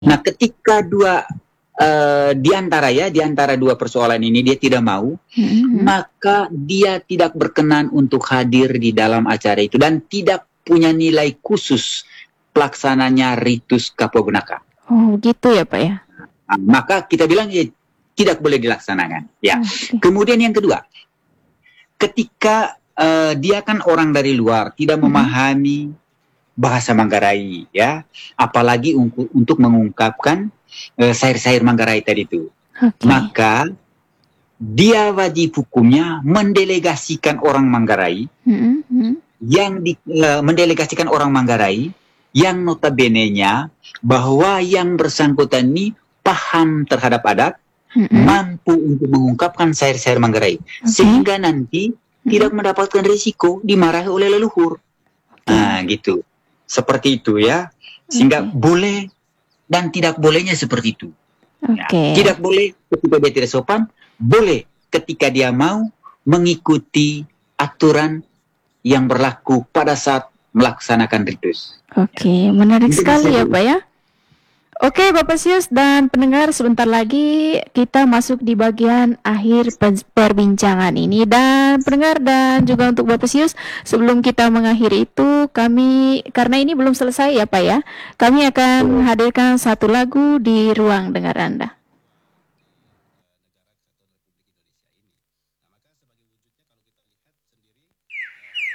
Nah, ketika di antara dua persoalan ini dia tidak mau, maka dia tidak berkenan untuk hadir di dalam acara itu dan tidak punya nilai khusus pelaksananya ritus Kapogenaka. Oh, gitu ya Pak ya. Nah, maka kita bilang tidak boleh dilaksanakan. Ya. Kemudian yang kedua, ketika dia kan orang dari luar, tidak memahami bahasa Manggarai, ya, apalagi untuk mengungkapkan syair-syair Manggarai tadi itu. Maka dia wajib hukumnya mendelegasikan orang Manggarai, mendelegasikan orang Manggarai yang notabene-nya bahwa yang bersangkutan ini paham terhadap adat, mampu untuk mengungkapkan syair-syair Manggarai, sehingga nanti tidak mendapatkan risiko dimarahi oleh leluhur. Nah, gitu. Seperti itu ya. Sehingga boleh dan tidak bolehnya seperti itu. Ya, tidak boleh ketika dia tidak sopan, boleh ketika dia mau mengikuti aturan yang berlaku pada saat melaksanakan ritus. Menarik sekali ya Pak ya. Oke, Bapak Sius dan pendengar, sebentar lagi kita masuk di bagian akhir perbincangan ini. Dan pendengar dan juga untuk Bapak Sius, sebelum kita mengakhiri itu, kami, karena ini belum selesai ya Pak ya, kami akan hadirkan satu lagu di ruang dengar Anda.